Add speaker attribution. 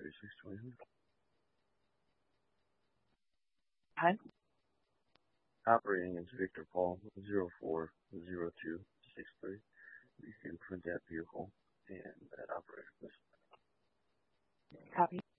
Speaker 1: 3620.
Speaker 2: Hi.
Speaker 1: Operating is Victor Paul 040263. You can print that vehicle and that operator.
Speaker 2: Copy.